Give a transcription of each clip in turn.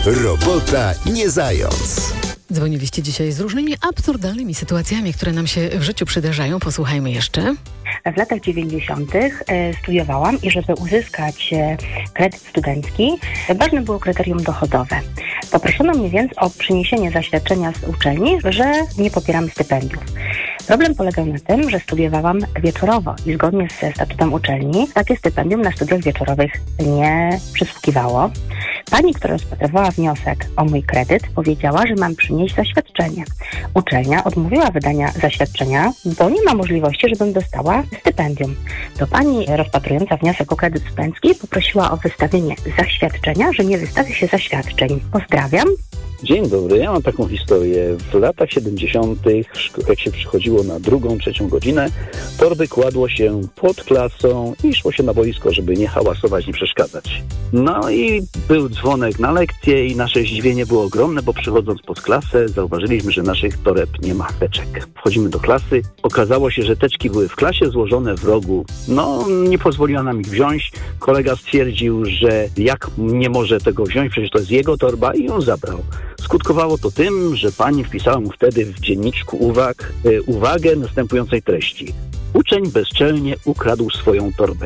Robota nie zając. Dzwoniliście dzisiaj z różnymi absurdalnymi sytuacjami, które nam się w życiu przydarzają. Posłuchajmy jeszcze. W latach 90. studiowałam i żeby uzyskać kredyt studencki, ważne było kryterium dochodowe. Poproszono mnie więc o przyniesienie zaświadczenia z uczelni, że nie popieram stypendiów. Problem polegał na tym, że studiowałam wieczorowo i zgodnie ze statutem uczelni takie stypendium na studiach wieczorowych nie przysługiwało. Pani, która rozpatrywała wniosek o mój kredyt, powiedziała, że mam przynieść zaświadczenie. Uczelnia odmówiła wydania zaświadczenia, bo nie ma możliwości, żebym dostała stypendium. To pani rozpatrująca wniosek o kredyt studencki poprosiła o wystawienie zaświadczenia, że nie wystawi się zaświadczeń. Pozdrawiam. Dzień dobry, ja mam taką historię. W latach 70., jak się przychodziło na 2., 3. godzinę, torby kładło się pod klasą i szło się na boisko, żeby nie hałasować, nie przeszkadzać. No i był dzwonek na lekcję i nasze zdziwienie było ogromne, bo przychodząc pod klasę zauważyliśmy, że naszych toreb nie ma teczek. Wchodzimy do klasy, okazało się, że teczki były w klasie złożone w rogu. No, nie pozwoliła nam ich wziąć. Kolega stwierdził, że jak nie może tego wziąć, przecież to jest jego torba i ją zabrał. Skutkowało to tym, że pani wpisała mu wtedy w dzienniczku uwagę następującej treści. Uczeń bezczelnie ukradł swoją torbę.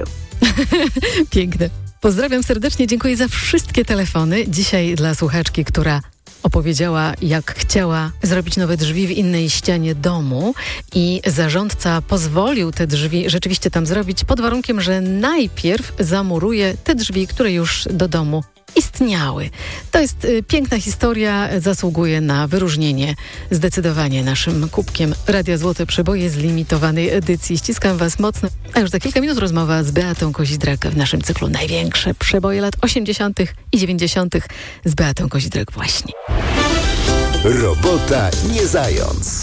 Piękne. Pozdrawiam serdecznie, dziękuję za wszystkie telefony. Dzisiaj dla słuchaczki, która opowiedziała, jak chciała zrobić nowe drzwi w innej ścianie domu i zarządca pozwolił te drzwi rzeczywiście tam zrobić pod warunkiem, że najpierw zamuruje te drzwi, które już do domu istniały. To jest piękna historia, zasługuje na wyróżnienie zdecydowanie naszym kubkiem Radia Złote Przeboje z limitowanej edycji. Ściskam Was mocno. A już za kilka minut rozmowa z Beatą Kozidrak w naszym cyklu Największe przeboje lat 80. i 90. z Beatą Kozidrak właśnie. Robota nie zając.